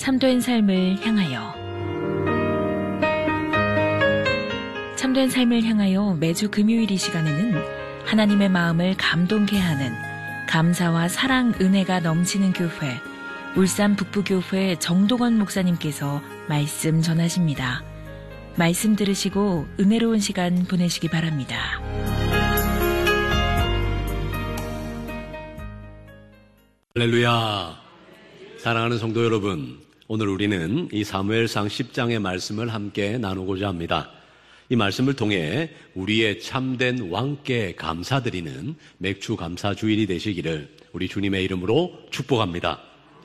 참된 삶을 향하여. 참된 삶을 향하여 매주 금요일 이 시간에는 하나님의 마음을 감동케 하는 감사와 사랑 은혜가 넘치는 교회, 울산 북부교회 정동원 목사님께서 말씀 전하십니다. 말씀 들으시고 은혜로운 시간 보내시기 바랍니다. 할렐루야. 사랑하는 성도 여러분, 오늘 우리는 이 사무엘상 10장의 말씀을 함께 나누고자 합니다. 이 말씀을 통해 우리의 참된 왕께 감사드리는 맥주 감사 주일이 되시기를 우리 주님의 이름으로 축복합니다.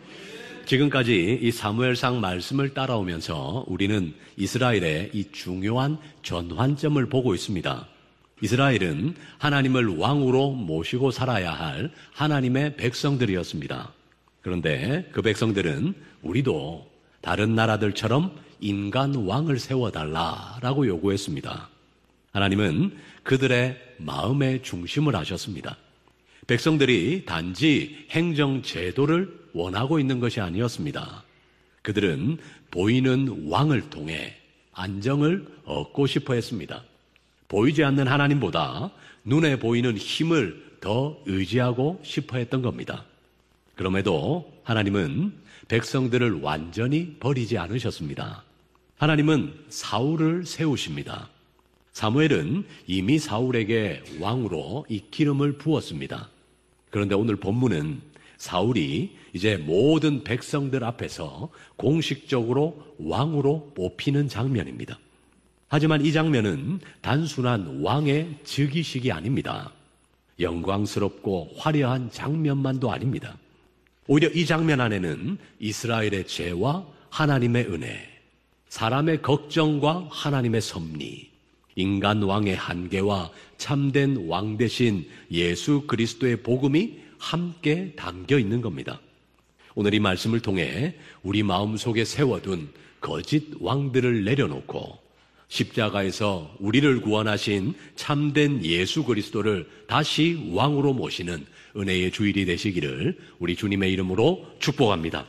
지금까지 이 사무엘상 말씀을 따라오면서 우리는 이스라엘의 이 중요한 전환점을 보고 있습니다. 이스라엘은 하나님을 왕으로 모시고 살아야 할 하나님의 백성들이었습니다. 그런데 그 백성들은 우리도 다른 나라들처럼 인간 왕을 세워달라라고 요구했습니다. 하나님은 그들의 마음의 중심을 아셨습니다. 백성들이 단지 행정제도를 원하고 있는 것이 아니었습니다. 그들은 보이는 왕을 통해 안정을 얻고 싶어 했습니다. 보이지 않는 하나님보다 눈에 보이는 힘을 더 의지하고 싶어 했던 겁니다. 그럼에도 하나님은 백성들을 완전히 버리지 않으셨습니다. 하나님은 사울을 세우십니다. 사무엘은 이미 사울에게 왕으로 이 기름을 부었습니다. 그런데 오늘 본문은 사울이 이제 모든 백성들 앞에서 공식적으로 왕으로 뽑히는 장면입니다. 하지만 이 장면은 단순한 왕의 즉위식이 아닙니다. 영광스럽고 화려한 장면만도 아닙니다. 오히려 이 장면 안에는 이스라엘의 죄와 하나님의 은혜, 사람의 걱정과 하나님의 섭리, 인간 왕의 한계와 참된 왕 대신 예수 그리스도의 복음이 함께 담겨 있는 겁니다. 오늘 이 말씀을 통해 우리 마음속에 세워둔 거짓 왕들을 내려놓고 십자가에서 우리를 구원하신 참된 예수 그리스도를 다시 왕으로 모시는 은혜의 주일이 되시기를 우리 주님의 이름으로 축복합니다.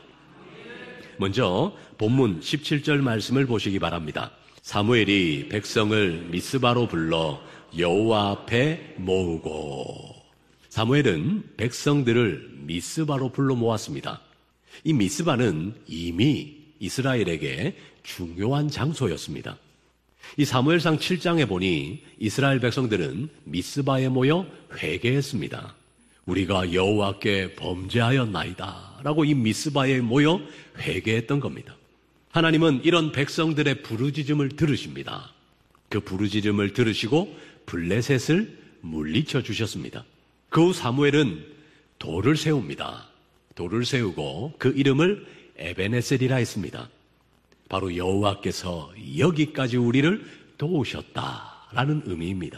먼저 본문 17절 말씀을 보시기 바랍니다. 사무엘이 백성을 미스바로 불러 여호와 앞에 모으고. 사무엘은 백성들을 미스바로 불러 모았습니다. 이 미스바는 이미 이스라엘에게 중요한 장소였습니다. 이 사무엘상 7장에 보니 이스라엘 백성들은 미스바에 모여 회개했습니다. 우리가 여호와께 범죄하였나이다 라고 이 미스바에 모여 회개했던 겁니다. 하나님은 이런 백성들의 부르짖음을 들으십니다. 그 부르짖음을 들으시고 블레셋을 물리쳐 주셨습니다. 그 후 사무엘은 돌을 세웁니다. 돌을 세우고 그 이름을 에베네셀이라 했습니다. 바로 여호와께서 여기까지 우리를 도우셨다라는 의미입니다.